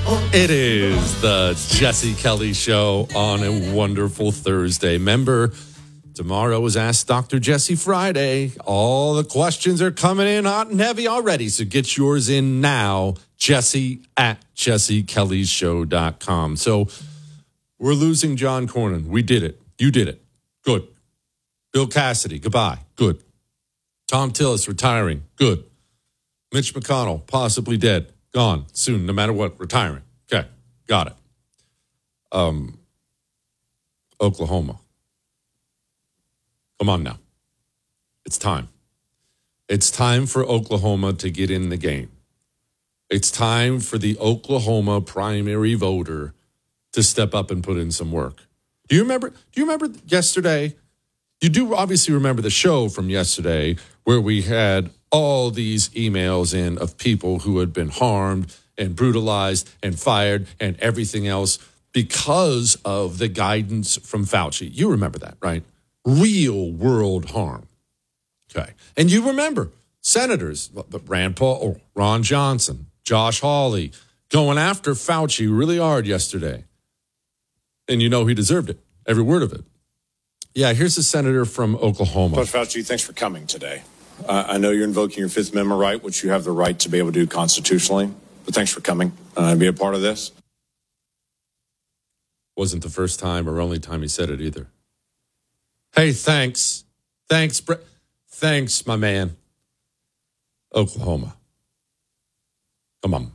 It is the Jesse Kelly Show on a wonderful Thursday. Remember, tomorrow is Ask Dr. Jesse Friday. All the questions are coming in hot and heavy already, so get yours in now, Jesse at jessekellyshow.com. So we're losing John Cornyn. We did it. You did it. Good. Bill Cassidy, goodbye. Good. Tom Tillis retiring. Good. Mitch McConnell, possibly dead. Gone soon, no matter what, retiring. Okay, got it. Oklahoma. Come on now. It's time. It's time for Oklahoma to get in the game. It's time for the Oklahoma primary voter to step up and put in some work. Do you remember yesterday? You do obviously remember the show from yesterday where we had all these emails in of people who had been harmed and brutalized and fired and everything else because of the guidance from Fauci. You remember that, right? Real world harm. Okay. And you remember senators, Rand Paul, Ron Johnson, Josh Hawley, going after Fauci really hard yesterday. And you know he deserved it, every word of it. Yeah, here's a senator from Oklahoma. Dr. Fauci, thanks for coming today. I know you're invoking your Fifth Amendment right, which you have the right to be able to do constitutionally. But thanks for coming and be a part of this. Wasn't the first time or only time he said it either. Hey, thanks. Thanks, thanks, my man. Oklahoma. Come on.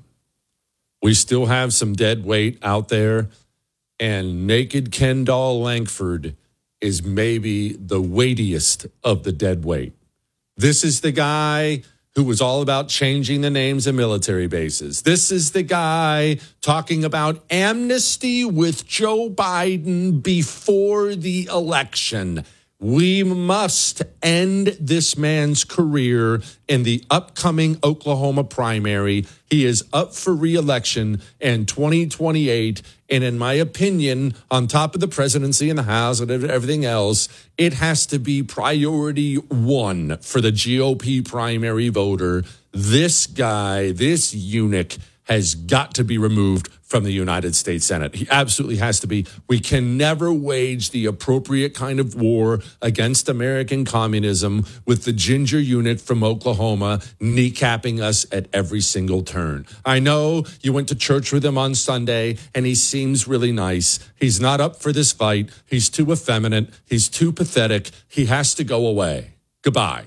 We still have some dead weight out there, and naked Kendall Langford is maybe the weightiest of the dead weight. This is the guy who was all about changing the names of military bases. This is the guy talking about amnesty with Joe Biden before the election. We must end this man's career in the upcoming Oklahoma primary. He is up for re-election in 2028. And in my opinion, on top of the presidency and the House and everything else, it has to be priority one for the GOP primary voter. This guy, this eunuch, has got to be removed from the United States Senate. He absolutely has to be. We can never wage the appropriate kind of war against American communism with the ginger eunuch from Oklahoma kneecapping us at every single turn. I know you went to church with him on Sunday, and he seems really nice. He's not up for this fight. He's too effeminate. He's too pathetic. He has to go away. Goodbye.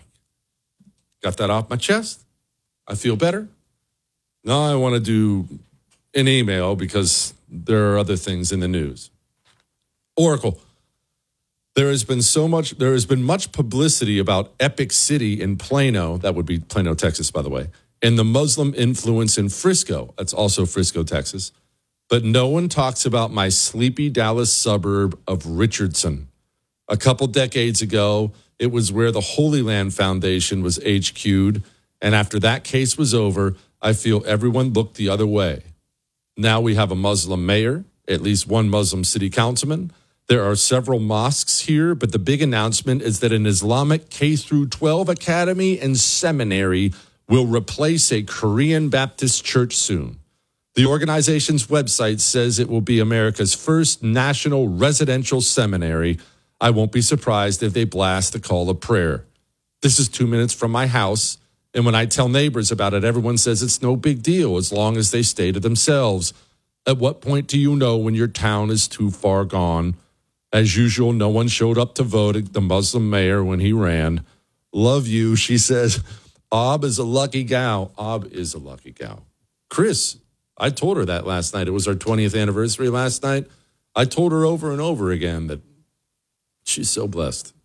Got that off my chest? I feel better. Now I want to do an email because there are other things in the news. Oracle. There has been much publicity about Epic City in Plano. That would be Plano, Texas, by the way. And the Muslim influence in Frisco. That's also Frisco, Texas. But no one talks about my sleepy Dallas suburb of Richardson. A couple decades ago, it was where the Holy Land Foundation was HQ'd. And after that case was over, I feel everyone looked the other way. Now we have a Muslim mayor, at least one Muslim city councilman. There are several mosques here, but the big announcement is that an Islamic K-12 academy and seminary will replace a Korean Baptist church soon. The organization's website says it will be America's first national residential seminary. I won't be surprised if they blast the call of prayer. This is 2 minutes from my house. And when I tell neighbors about it, everyone says it's no big deal as long as they stay to themselves. At what point do you know when your town is too far gone? As usual, no one showed up to vote the Muslim mayor when he ran. Love you, she says. Ob is a lucky gal. Ob is a lucky gal. Chris, I told her that last night. It was our 20th anniversary last night. I told her over and over again that she's so blessed.